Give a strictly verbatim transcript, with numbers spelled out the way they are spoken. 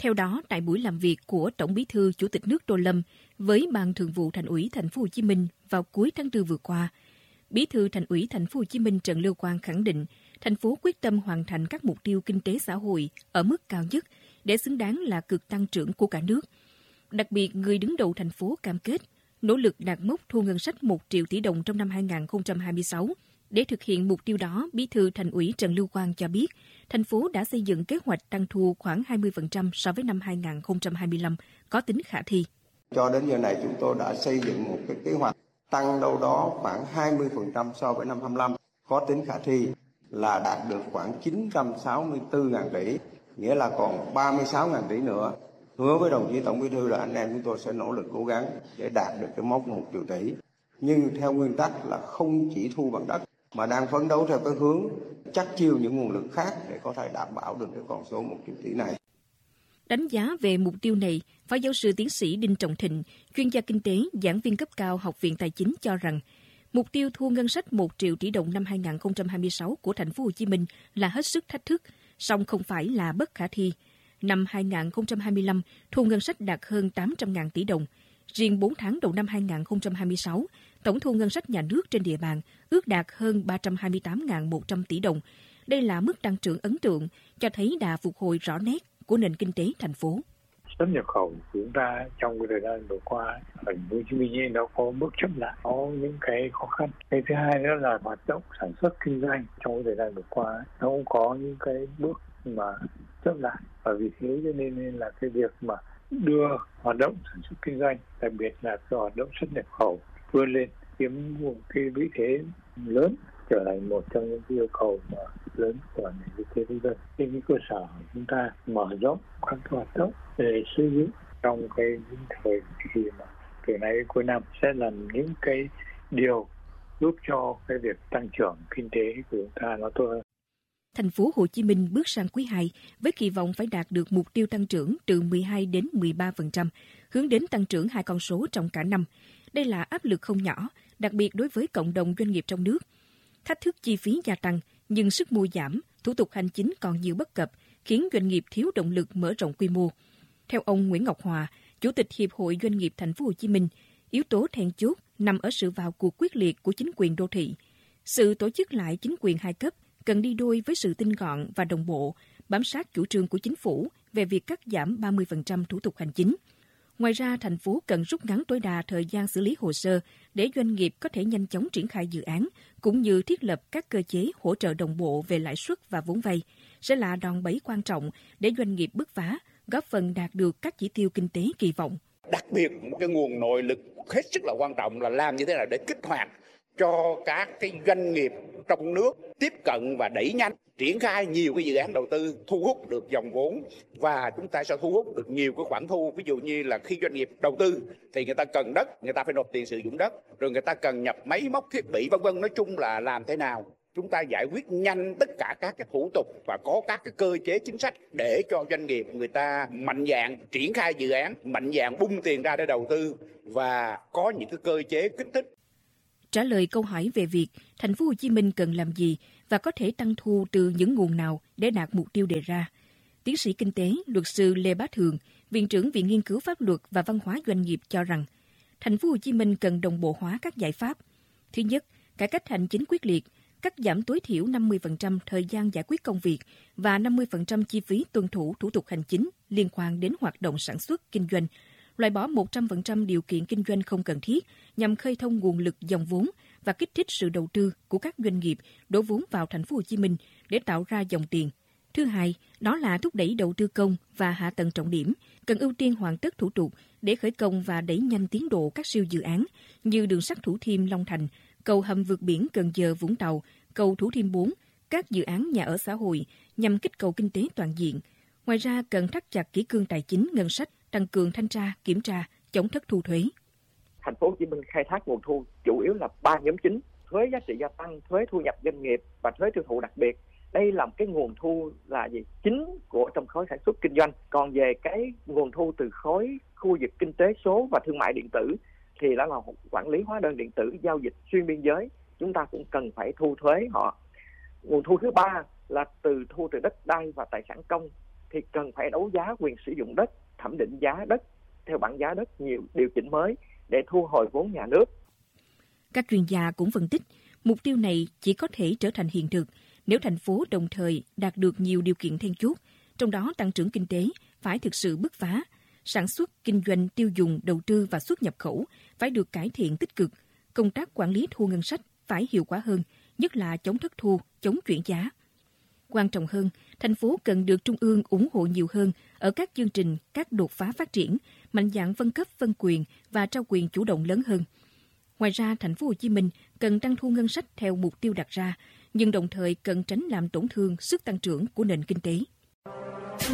Theo đó, tại buổi làm việc của Tổng Bí thư Chủ tịch nước Tô Lâm với Ban Thường vụ Thành ủy Thành phố Hồ Chí Minh vào cuối tháng tư vừa qua, Bí thư Thành ủy Thành phố Hồ Chí Minh Trần Lưu Quang khẳng định thành phố quyết tâm hoàn thành các mục tiêu kinh tế xã hội ở mức cao nhất để xứng đáng là cực tăng trưởng của cả nước. Đặc biệt, người đứng đầu thành phố cam kết nỗ lực đạt mốc thu ngân sách một triệu tỷ đồng trong năm hai không hai sáu. Để thực hiện mục tiêu đó, Bí thư Thành ủy Trần Lưu Quang cho biết, thành phố đã xây dựng kế hoạch tăng thu khoảng hai mươi phần trăm so với năm hai không hai lăm, có tính khả thi. Cho đến giờ này chúng tôi đã xây dựng một cái kế hoạch tăng đâu đó khoảng hai mươi phần trăm so với năm hai mươi lăm, có tính khả thi là đạt được khoảng chín trăm sáu mươi tư nghìn tỷ, nghĩa là còn ba mươi sáu nghìn tỷ nữa. Hứa với đồng chí Tổng Bí thư là anh em chúng tôi sẽ nỗ lực cố gắng để đạt được cái mốc một triệu tỷ. Nhưng theo nguyên tắc là không chỉ thu bằng đất, mà đang phấn đấu theo cái hướng chắc chiêu những nguồn lực khác để có thể đảm bảo được cái con số một triệu tỷ này. Đánh giá về mục tiêu này, Phó giáo sư tiến sĩ Đinh Trọng Thịnh, chuyên gia kinh tế, giảng viên cấp cao Học viện Tài chính cho rằng, mục tiêu thu ngân sách một triệu tỷ đồng năm hai không hai sáu của Thành phố Hồ Chí Minh là hết sức thách thức, song không phải là bất khả thi. Năm hai không hai lăm, thu ngân sách đạt hơn tám trăm nghìn tỷ đồng. Riêng bốn tháng đầu năm hai không hai sáu, tổng thu ngân sách nhà nước trên địa bàn ước đạt hơn ba trăm hai mươi tám nghìn một trăm tỷ đồng. Đây là mức tăng trưởng ấn tượng, cho thấy đà phục hồi rõ nét của nền kinh tế thành phố. Xuất nhập khẩu của chúng ta trong cái thời gian vừa qua ở Thành phố Hồ Chí Minh nó có bước chậm lại, có những cái khó khăn. Cái thứ hai nữa là hoạt động sản xuất kinh doanh trong cái thời gian vừa qua nó cũng có những cái bước mà chậm lại, và vì thế cho nên là cái việc mà đưa hoạt động sản xuất kinh doanh, đặc biệt là cái hoạt động xuất nhập khẩu vươn lên chiếm một cái vị thế lớn, trở thành một trong những yêu cầu mà lớn của nền kinh tế thế giới. Trên cái cơ sở chúng ta mở rộng các hoạt động để xây dựng trong cái thời kỳ mà từ nay đến cuối năm sẽ là những cái điều giúp cho cái việc tăng trưởng kinh tế của chúng ta nó tốt hơn. Thành phố Hồ Chí Minh bước sang quý hai với kỳ vọng phải đạt được mục tiêu tăng trưởng từ mười hai đến mười ba phần trăm, hướng đến tăng trưởng hai con số trong cả năm. Đây là áp lực không nhỏ, đặc biệt đối với cộng đồng doanh nghiệp trong nước. Thách thức chi phí gia tăng, nhưng sức mua giảm, thủ tục hành chính còn nhiều bất cập, khiến doanh nghiệp thiếu động lực mở rộng quy mô. Theo ông Nguyễn Ngọc Hòa, Chủ tịch Hiệp hội Doanh nghiệp Thành phố Hồ Chí Minh, yếu tố then chốt nằm ở sự vào cuộc quyết liệt của chính quyền đô thị. Sự tổ chức lại chính quyền hai cấp cần đi đôi với sự tinh gọn và đồng bộ, bám sát chủ trương của chính phủ về việc cắt giảm ba mươi phần trăm thủ tục hành chính. Ngoài ra, thành phố cần rút ngắn tối đa thời gian xử lý hồ sơ để doanh nghiệp có thể nhanh chóng triển khai dự án, cũng như thiết lập các cơ chế hỗ trợ đồng bộ về lãi suất và vốn vay, sẽ là đòn bẩy quan trọng để doanh nghiệp bứt phá, góp phần đạt được các chỉ tiêu kinh tế kỳ vọng. Đặc biệt, một cái nguồn nội lực hết sức là quan trọng là làm như thế nào để kích hoạt cho các cái doanh nghiệp trong nước tiếp cận và đẩy nhanh triển khai nhiều cái dự án đầu tư, thu hút được dòng vốn, và chúng ta sẽ thu hút được nhiều cái khoản thu. Ví dụ như là khi doanh nghiệp đầu tư thì người ta cần đất, người ta phải nộp tiền sử dụng đất, rồi người ta cần nhập máy móc thiết bị vân vân. Nói chung là làm thế nào chúng ta giải quyết nhanh tất cả các cái thủ tục và có các cái cơ chế chính sách để cho doanh nghiệp người ta mạnh dạn triển khai dự án, mạnh dạn bung tiền ra để đầu tư và có những cái cơ chế kích thích. Trả lời câu hỏi về việc Thành phố Hồ Chí Minh cần làm gì và có thể tăng thu từ những nguồn nào để đạt mục tiêu đề ra, tiến sĩ kinh tế, luật sư Lê Bá Thường, Viện trưởng Viện Nghiên cứu Pháp luật và Văn hóa Doanh nghiệp cho rằng, Thành phố Hồ Chí Minh cần đồng bộ hóa các giải pháp. Thứ nhất, cải cách hành chính quyết liệt, cắt giảm tối thiểu năm mươi phần trăm thời gian giải quyết công việc và năm mươi phần trăm chi phí tuân thủ thủ tục hành chính liên quan đến hoạt động sản xuất, kinh doanh, loại bỏ một trăm phần trăm điều kiện kinh doanh không cần thiết nhằm khơi thông nguồn lực dòng vốn và kích thích sự đầu tư của các doanh nghiệp đổ vốn vào Thành phố Hồ Chí Minh để tạo ra dòng tiền. Thứ hai, đó là thúc đẩy đầu tư công và hạ tầng trọng điểm, cần ưu tiên hoàn tất thủ tục để khởi công và đẩy nhanh tiến độ các siêu dự án như đường sắt Thủ Thiêm Long Thành, cầu hầm vượt biển Cần Giờ Vũng Tàu, cầu Thủ Thiêm bốn, các dự án nhà ở xã hội nhằm kích cầu kinh tế toàn diện. Ngoài ra, cần thắt chặt kỷ cương tài chính ngân sách, tăng cường thanh tra, kiểm tra, chống thất thu thuế. Thành phố Hồ Chí Minh khai thác nguồn thu chủ yếu là ba nhóm chính: thuế giá trị gia tăng, thuế thu nhập doanh nghiệp và thuế tiêu thụ đặc biệt. Đây là một cái nguồn thu là gì? Chính của trong khối sản xuất kinh doanh. Còn về cái nguồn thu từ khối khu vực kinh tế số và thương mại điện tử thì đó là quản lý hóa đơn điện tử, giao dịch xuyên biên giới, chúng ta cũng cần phải thu thuế họ. Nguồn thu thứ ba là từ thu từ đất đai và tài sản công. thì cần phải đấu giá quyền sử dụng đất, thẩm định giá đất theo bảng giá đất nhiều điều chỉnh mới để thu hồi vốn nhà nước. Các chuyên gia cũng phân tích, mục tiêu này chỉ có thể trở thành hiện thực nếu thành phố đồng thời đạt được nhiều điều kiện then chốt, trong đó tăng trưởng kinh tế phải thực sự bứt phá, sản xuất, kinh doanh, tiêu dùng, đầu tư và xuất nhập khẩu phải được cải thiện tích cực, công tác quản lý thu ngân sách phải hiệu quả hơn, nhất là chống thất thu, chống chuyển giá. Quan trọng hơn, thành phố cần được Trung ương ủng hộ nhiều hơn ở các chương trình, các đột phá phát triển, mạnh dạn phân cấp, phân quyền và trao quyền chủ động lớn hơn. Ngoài ra, thành phố Hồ Chí Minh cần tăng thu ngân sách theo mục tiêu đặt ra, nhưng đồng thời cần tránh làm tổn thương sức tăng trưởng của nền kinh tế.